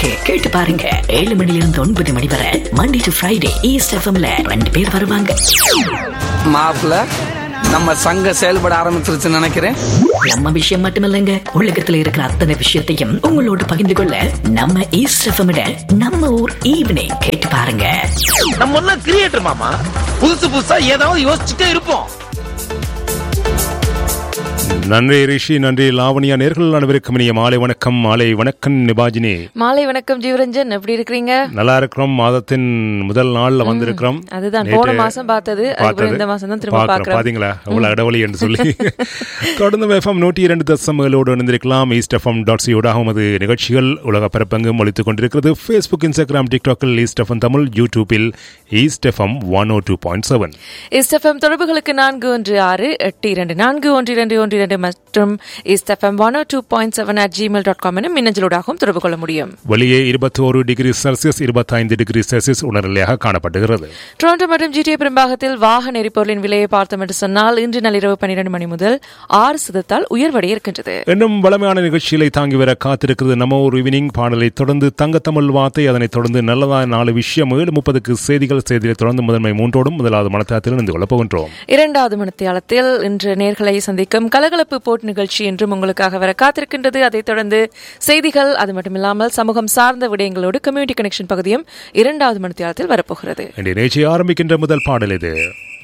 இருக்கு, கேட்டு பாருங்க. 7 மணிலிருந்து 9 மணி வரை மண்டே டு ஃப்ரைடே ஈஸ்ட் எஃப்எம்ல 2 பேர் வருவாங்க. மாப்பிள்ள நம்ம சங்கம் செயல்பட ஆரம்பிச்சிருச்சுன்னு நினைக்கிறேன். நம்ம விஷயம் மட்டுமில்லைங்க, உலகத்துல இருக்கிற அத்தனை விஷயத்தையும் உங்களோட பகிர்ந்து கொள்ள நம்ம ஈஸ்ட் எஃப்எம் நம்ம ஊர் ஈவினிங் கேட்டு பாருங்க. நம்ம என்ன கிரியேட்டர் மாமா, புதுசு புதுசா ஏதாவது யோசிச்சுட்டே இருப்போம். நன்றி ரிஷி, நன்றி லாவணியா. நேர்கள் அனைவருக்கும் இனிய மாலை வணக்கம். மாலை வணக்கம் நிபாஜினி. மாலை வணக்கம் ஜீவரஞ்சன், எப்படி இருக்கிறீங்க? நல்லா இருக்கிறோம். மாதத்தின் முதல் நாள்ல வந்திருக்கிறோம். அதுதான் போன மாசம் பார்த்தது, இந்த மாசம் தான் திரும்ப பார்க்கிறோம். பாத்தீங்களா அவ்வளவு அடவழி என்று சொல்லி. தொடர்ந்து FM 102.7 இணைந்திருக்கலாம். ஈஸ்ட் எஃப்எம் .co.com அது நிகழ்ச்சிகள் உலக பரப்பெங்கும் ஒலித்துக் கொண்டிருக்கிறது. Facebook, Instagram, TikTokல் east FM Tamil, யூடியூபில் ஈஸ்ட் எஃப்எம் 102.7. ஈஸ்ட் எஃப்எம் தொடர்புகளுக்கு 4162241212 மற்றும் ஈஸ்ட்.fm 102.7 @gmail.com எனும் மின்னஞ்சலூடாகவும் தொடர்பு கொள்ள முடியும். வெளியே 21 டிகிரி செல்சியஸ் 25 டிகிரி செல்சியஸ் உணர்நிலையாக காணப்படுகிறது. டொரண்டோ மற்றும் GTA பெரும்பாகத்தில் வாகன எரிபொருளின் விலையை பார்த்தோம் என்று சொன்னால் இன்று நள்ளிரவு 12 மணி முதல் 6% உயர்வடைய இருக்கின்றது. இன்னும் வளமையான நிகழ்ச்சிகளை தாங்கி வர காத்திருக்கிறது நம்ம ஒரு ஈவினிங். பாடலை தொடர்ந்து தங்கத்தமிழ் வார்த்தை, அதனைத் தொடர்ந்து நல்லதான 4 விஷயம், 7:30க்கு செய்திகளை தொடர்ந்து முதன்மை 3ஓடும் முதலாவது மனத்தாத்தில் இருந்து கொள்ளப் போகின்றோம். இரண்டாவது மனத்தியாலத்தில் இன்று நேர்களை சந்திக்கும் கலகலப்பு போட் நிகழ்ச்சி என்றும் உங்களுக்காக வர காத்திருக்கின்றது. அதைத் தொடர்ந்து செய்திகள், அது மட்டுமில்லாமல் சமூகம் சார்ந்த விடயங்களோடு கம்யூனிட்டி கனெக்ஷன் பகுதியும் இரண்டாவது மனத்தியாலத்தில் வரப்போகிறது. நிகழ்ச்சியை ஆரம்பிக்கின்ற முதல் பாடல் இது.